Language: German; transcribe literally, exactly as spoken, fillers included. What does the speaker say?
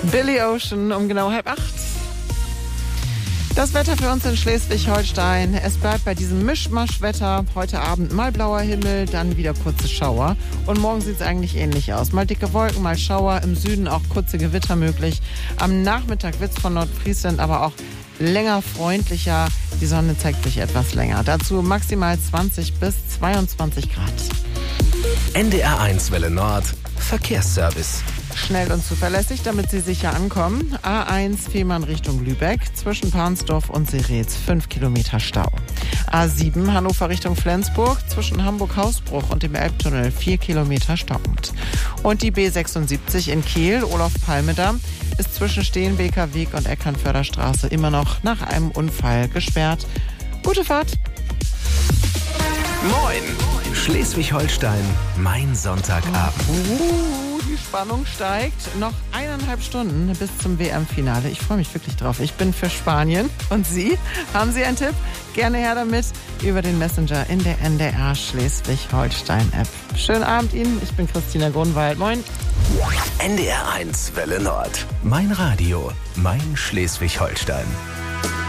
Billy Ocean um genau halb acht. Das Wetter für uns in Schleswig-Holstein. Es bleibt bei diesem Mischmaschwetter. Heute Abend mal blauer Himmel, dann wieder kurze Schauer. Und morgen sieht es eigentlich ähnlich aus. Mal dicke Wolken, mal Schauer. Im Süden auch kurze Gewitter möglich. Am Nachmittag wird es von Nordfriesland aber auch länger freundlicher. Die Sonne zeigt sich etwas länger. Dazu maximal zwanzig bis zweiundzwanzig Grad. N D R eins Welle Nord, Verkehrsservice. Schnell und zuverlässig, damit Sie sicher ankommen. A eins Fehmarn Richtung Lübeck, zwischen Pansdorf und Seretz, fünf Kilometer Stau. A sieben Hannover Richtung Flensburg, zwischen Hamburg-Hausbruch und dem Elbtunnel, vier Kilometer Staupunkt. Und die B sechsundsiebzig in Kehl, Olof-Palme-Damm, ist zwischen Steenbeker Weg und Eckernförderstraße immer noch nach einem Unfall gesperrt. Gute Fahrt! Moin! Schleswig-Holstein, mein Sonntagabend. Uh, die Spannung steigt. Noch eineinhalb Stunden bis zum W M-Finale. Ich freue mich wirklich drauf. Ich bin für Spanien. Und Sie? Haben Sie einen Tipp? Gerne her damit über den Messenger in der N D R Schleswig-Holstein-App. Schönen Abend Ihnen. Ich bin Christina Grunwald. Moin. N D R eins Welle Nord. Mein Radio, mein Schleswig-Holstein.